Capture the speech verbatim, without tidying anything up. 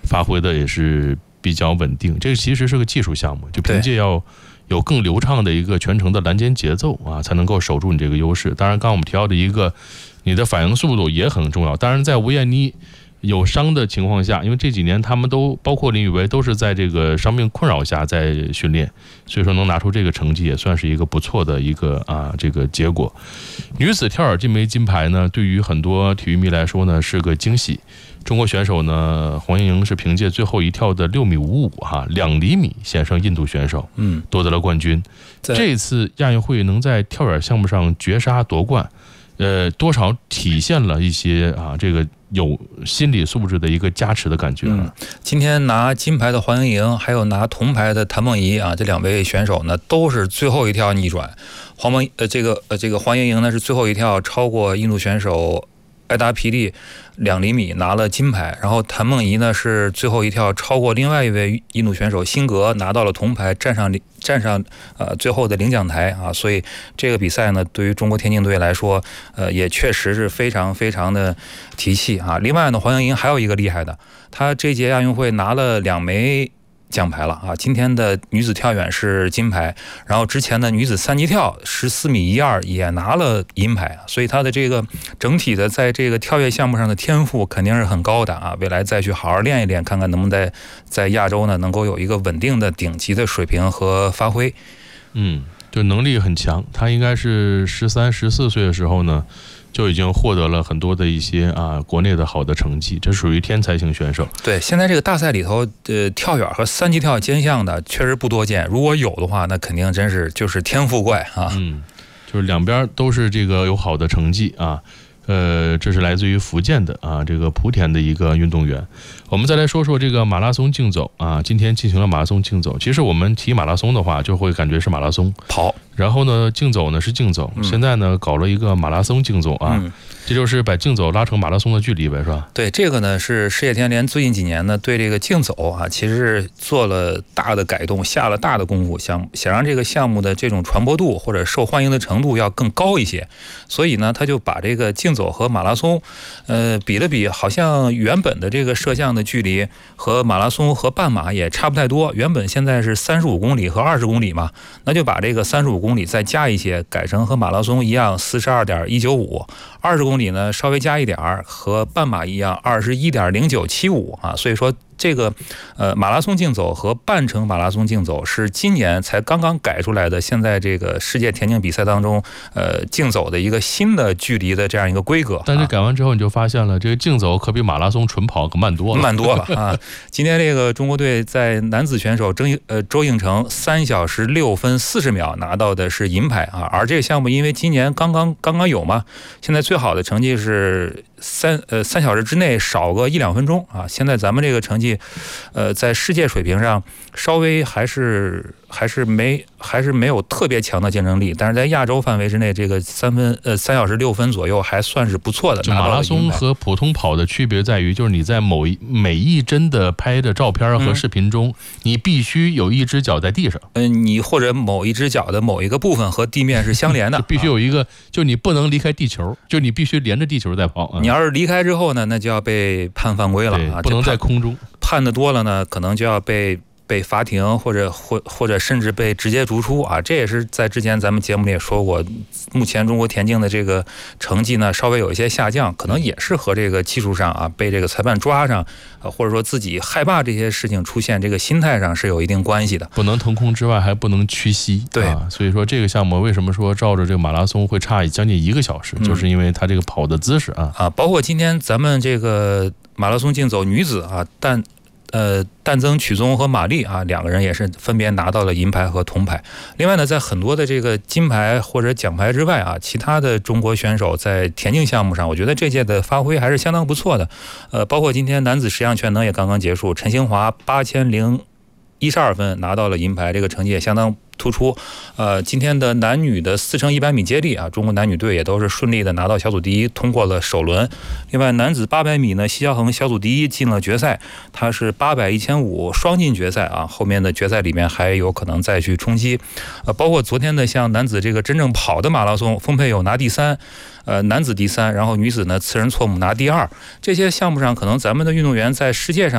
发挥的也是比较稳定。这个其实是个技术项目，就凭借要有更流畅的一个全程的拦截节奏啊，才能够守住你这个优势。当然，刚刚我们提到的一个你的反应速度也很重要。当然，在吴艳妮有伤的情况下，因为这几年他们都包括林雨薇都是在这个伤病困扰下在训练，所以说能拿出这个成绩也算是一个不错的一个啊这个结果。女子跳远这枚金牌呢，对于很多体育迷来说呢是个惊喜。中国选手呢，黄莺莺是凭借最后一跳的六米五五哈两厘米险胜印度选手，嗯，夺得了冠军。这次亚运会能在跳远项目上绝杀夺冠，呃，多少体现了一些啊这个有心理素质的一个加持的感觉、啊嗯、今天拿金牌的黄莺莺，还有拿铜牌的谭梦怡啊，这两位选手呢，都是最后一跳逆转。黄梦呃这个呃这个黄莺莺呢是最后一跳超过印度选手埃达皮利两厘米拿了金牌，然后谭梦怡呢是最后一跳超过另外一位印度选手辛格拿到了铜牌，站上站上呃最后的领奖台啊，所以这个比赛呢对于中国田径队来说，呃也确实是非常非常的提气啊。另外呢，黄莺莺还有一个厉害的，她这届亚运会拿了两枚奖牌了啊！今天的女子跳远是金牌，然后之前的女子三级跳十四米一二也拿了银牌，所以她的这个整体的在这个跳跃项目上的天赋肯定是很高的啊！未来再去好好练一练，看看能不能在在亚洲呢能够有一个稳定的顶级的水平和发挥。 嗯，就能力很强，她应该是十三、十四岁的时候呢。就已经获得了很多的一些啊国内的好的成绩，这属于天才型选手。 对，现在这个大赛里头，呃，跳远和三级跳兼项的确实不多见，如果有的话，那肯定真是就是天赋怪啊。 嗯，就是两边都是这个有好的成绩啊。呃，这是来自于福建的啊，这个莆田的一个运动员。我们再来说说这个马拉松竞走啊，今天进行了马拉松竞走。其实我们提马拉松的话，就会感觉是马拉松跑， 然后呢，竞走呢是竞走。嗯、现在呢，搞了一个马拉松竞走啊。嗯，这就是把竞走拉成马拉松的距离呗，是吧？ 对，这个呢是世界田联最近几年呢对这个竞走啊，其实是做了大的改动，下了大的功夫，想想让这个项目的这种传播度或者受欢迎的程度要更高一些，所以呢，他就把这个竞走和马拉松，呃，比了比，好像原本的这个摄像的距离和马拉松和半马也差不太多，原本现在是三十五公里和二十公里嘛，那就把这个三十五公里再加一些，改成和马拉松一样四十二点一九五。二十公里呢稍微加一点儿，和半马一样二十一点零九七五啊，所以说这个呃马拉松竞走和半程马拉松竞走是今年才刚刚改出来的，现在这个世界田径比赛当中呃竞走的一个新的距离的这样一个规格。 但是改完之后你就发现了，这个竞走可比马拉松纯跑可慢多了， 慢多了啊！今天这个中国队在男子选手周呃周应成三小时六分四十秒拿到的是银牌啊，而这个项目因为今年刚刚刚刚有嘛，现在最好的成绩是三呃三小时之内少个一两分钟啊！现在咱们这个成绩，呃，在世界水平上稍微还是还是没还是没有特别强的竞争力，但是在亚洲范围之内，这个三分呃三小时六分左右还算是不错的。 就马拉松和普通跑的区别在于，就是你在某一每一帧的拍的照片和视频中，嗯、你必须有一只脚在地上， 嗯、呃，你或者某一只脚的某一个部分和地面是相连的， 就必须有一个，就你不能离开地球，就你必须连着地球在跑。啊、 你要是离开之后呢，那就要被判犯规了啊， 不能在空中。 判的多了呢，可能就要被被罚停，或者或或者甚至被直接逐出啊！这也是在之前咱们节目里也说过，目前中国田径的这个成绩呢稍微有一些下降，可能也是和这个技术上啊被这个裁判抓上，呃或者说自己害怕这些事情出现，这个心态上是有一定关系的。 不能腾空之外，还不能屈膝。 对、 啊，所以说这个项目为什么说照着这个马拉松会差将近一个小时，嗯、就是因为它这个跑的姿势啊啊，包括今天咱们这个马拉松竞走女子啊，但。呃，旦增曲宗和马丽啊，两个人也是分别拿到了银牌和铜牌。另外呢，在很多的这个金牌或者奖牌之外啊，其他的中国选手在田径项目上，我觉得这届的发挥还是相当不错的。呃，包括今天男子十项全能也刚刚结束，陈兴华八千零一十二分拿到了银牌，这个成绩也相当突出。呃，今天的男女的四乘一百米接力啊，中国男女队也都是顺利的拿到小组第一，通过了首轮。另外，男子八百米呢，奚晓恒小组第一进了决赛，他是八百、一千五双进决赛啊，后面的决赛里面还有可能再去冲击。呃，包括昨天的像男子这个真正跑的马拉松，丰佩友拿第三，呃，男子第三，然后女子呢次人错母拿第二。这些项目上，可能咱们的运动员在世界上